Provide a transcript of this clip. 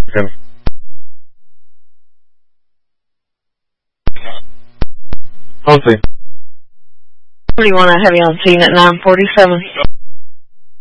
Okay. I'll see. What do you want to have you on scene at 9:47?